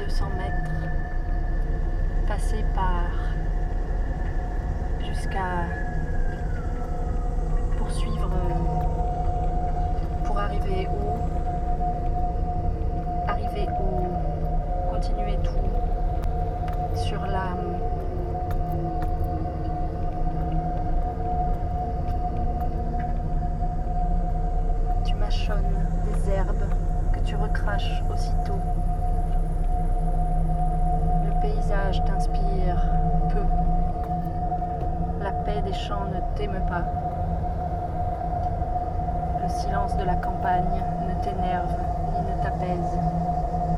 200 mètres, passer par jusqu'à poursuivre pour arriver où, continuer tout sur la tu mâchonnes des herbes que tu recraches aussitôt. Le paysage t'inspire peu. La paix des champs ne t'émeut pas. Le silence de la campagne ne t'énerve ni ne t'apaise.